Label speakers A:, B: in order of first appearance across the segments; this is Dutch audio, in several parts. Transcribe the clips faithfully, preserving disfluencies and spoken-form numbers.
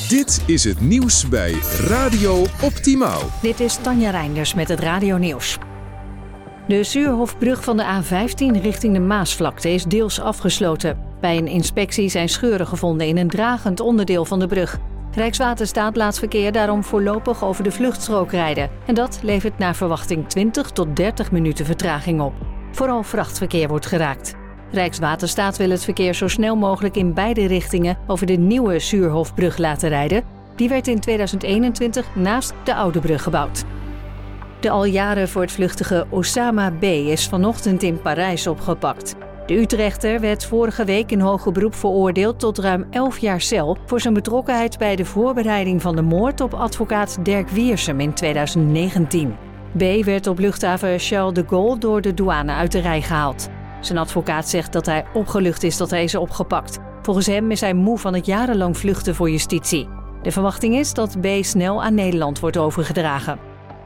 A: Dit is het nieuws bij Radio Optimaal.
B: Dit is Tanja Reinders met het Radio Nieuws. De Zuurhofbrug van de A vijftien richting de Maasvlakte is deels afgesloten. Bij een inspectie zijn scheuren gevonden in een dragend onderdeel van de brug. Rijkswaterstaat laat verkeer daarom voorlopig over de vluchtstrook rijden. En dat levert naar verwachting twintig tot dertig minuten vertraging op. Vooral vrachtverkeer wordt geraakt. Rijkswaterstaat wil het verkeer zo snel mogelijk in beide richtingen over de nieuwe Zuurhofbrug laten rijden. Die werd in tweeduizend eenentwintig naast de oude brug gebouwd. De al jaren voortvluchtige Osama B. is vanochtend in Parijs opgepakt. De Utrechter werd vorige week in hoger beroep veroordeeld tot ruim elf jaar cel voor zijn betrokkenheid bij de voorbereiding van de moord op advocaat Dirk Wiersum in tweeduizend negentien. B. werd op luchthaven Charles de Gaulle door de douane uit de rij gehaald. Zijn advocaat zegt dat hij opgelucht is dat hij is opgepakt. Volgens hem is hij moe van het jarenlang vluchten voor justitie. De verwachting is dat B. snel aan Nederland wordt overgedragen.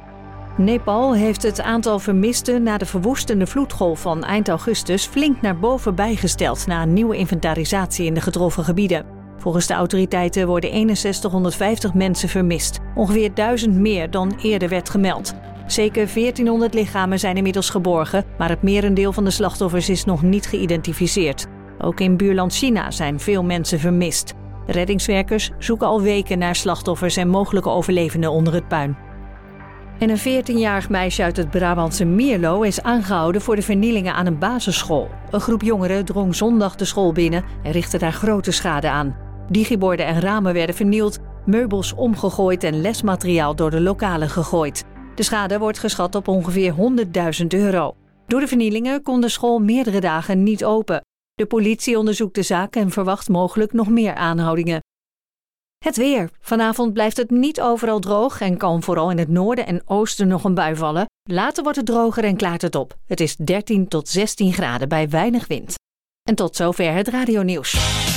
B: Nepal heeft het aantal vermisten na de verwoestende vloedgolf van eind augustus flink naar boven bijgesteld na een nieuwe inventarisatie in de getroffen gebieden. Volgens de autoriteiten worden eenenzestighonderdvijftig mensen vermist, ongeveer duizend meer dan eerder werd gemeld. Zeker veertienhonderd lichamen zijn inmiddels geborgen, maar het merendeel van de slachtoffers is nog niet geïdentificeerd. Ook in buurland China zijn veel mensen vermist. Reddingswerkers zoeken al weken naar slachtoffers en mogelijke overlevenden onder het puin. En een veertienjarig meisje uit het Brabantse Mierlo is aangehouden voor de vernielingen aan een basisschool. Een groep jongeren drong zondag de school binnen en richtte daar grote schade aan. Digiborden en ramen werden vernield, meubels omgegooid en lesmateriaal door de lokalen gegooid. De schade wordt geschat op ongeveer honderdduizend euro. Door de vernielingen kon de school meerdere dagen niet open. De politie onderzoekt de zaak en verwacht mogelijk nog meer aanhoudingen. Het weer. Vanavond blijft het niet overal droog en kan vooral in het noorden en oosten nog een bui vallen. Later wordt het droger en klaart het op. Het is dertien tot zestien graden bij weinig wind. En tot zover het radionieuws.